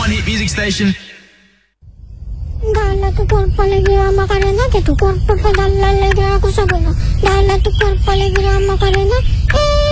one hit music station. Dala tu cuerpo alegría Macarena, que tu cuerpo pedala alegría cosa buena. Dala tu cuerpo alegría Macarena.